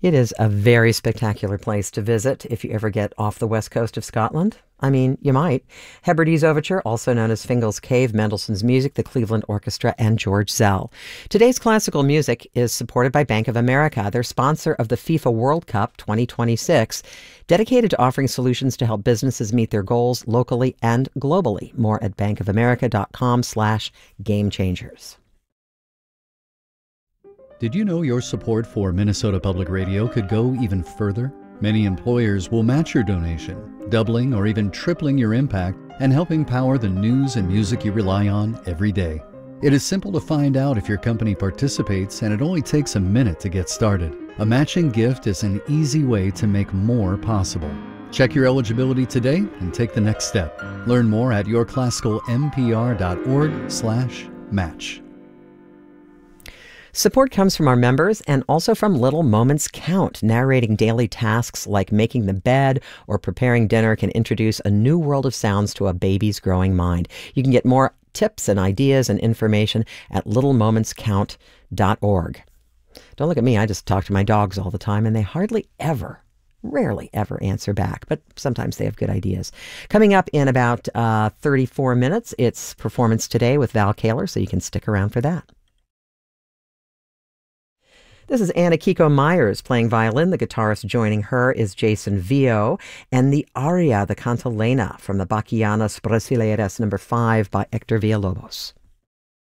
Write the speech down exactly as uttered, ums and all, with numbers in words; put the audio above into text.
It is a very spectacular place to visit if you ever get off the west coast of Scotland. I mean, you might. Hebrides Overture, also known as Fingal's Cave, Mendelssohn's Music, the Cleveland Orchestra, and George Zell. Today's classical music is supported by Bank of America, their sponsor of the FIFA World Cup twenty twenty-six, dedicated to offering solutions to help businesses meet their goals locally and globally. More at bankofamerica.com slash game changers. Did you know your support for Minnesota Public Radio could go even further? Many employers will match your donation, doubling or even tripling your impact and helping power the news and music you rely on every day. It is simple to find out if your company participates, and it only takes a minute to get started. A matching gift is an easy way to make more possible. Check your eligibility today and take the next step. Learn more at yourclassicalmpr.org slash match. Support comes from our members and also from Little Moments Count. Narrating daily tasks like making the bed or preparing dinner can introduce a new world of sounds to a baby's growing mind. You can get more tips and ideas and information at little moments count dot org. Don't look at me. I just talk to my dogs all the time, and they hardly ever, rarely ever answer back, but sometimes they have good ideas. Coming up in about uh, thirty-four minutes, it's Performance Today with Val Kaler, so you can stick around for that. This is Anna Kiko Myers playing violin. The guitarist joining her is Jason Vio, and the aria, the cantilena, from the Bachianas Brasileiras number five by Hector Villalobos.